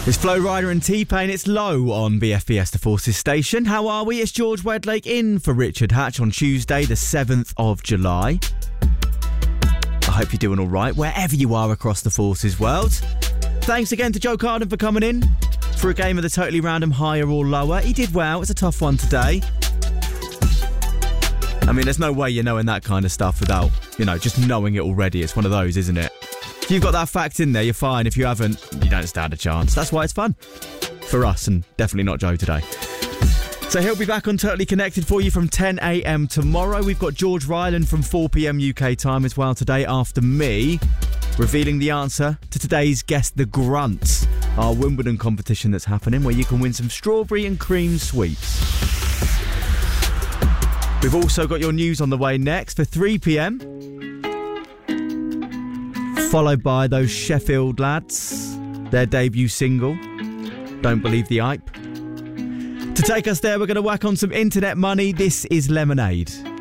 It's Flo Rida and T-Pain. It's Low on BFBS The Forces station. How are we? It's George Wedlake in for Richard Hatch on Tuesday, the 7th of July. I hope you're doing all right, wherever you are across the Forces world. Thanks again to Joe Carden for coming in for a game of the totally random higher or lower. He did well. It's a tough one today. I mean, there's no way you're knowing that kind of stuff without, just knowing it already. It's one of those, isn't it? If you've got that fact in there, you're fine. If you haven't, you don't stand a chance. That's why it's fun. For us, and definitely not Joe today. So he'll be back on Totally Connected for you from 10 a.m. tomorrow. We've got George Ryland from 4 p.m. UK time as well today after me, revealing the answer to today's Guess the Grunts, our Wimbledon competition that's happening where you can win some strawberry and cream sweets. We've also got your news on the way next for 3 p.m, followed by those Sheffield lads, their debut single, Don't Believe the Hype. To take us there, we're going to whack on some internet money. This is Lemonade.